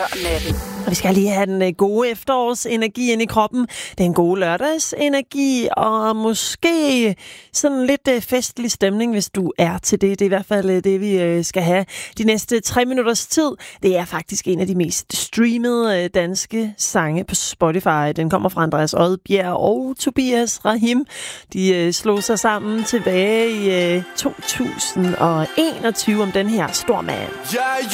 før natten. Og vi skal lige have den gode efterårsenergi ind i kroppen, den gode lørdagsenergi, og måske sådan lidt festlig stemning, hvis du er til det. Det er i hvert fald det, vi skal have de næste 3 minutters tid. Det er faktisk en af de mest streamede danske sange på Spotify. Den kommer fra Andreas Odbjerg og Tobias Rahim. De slog sig sammen tilbage i 2021 om den her Stormand. Yeah,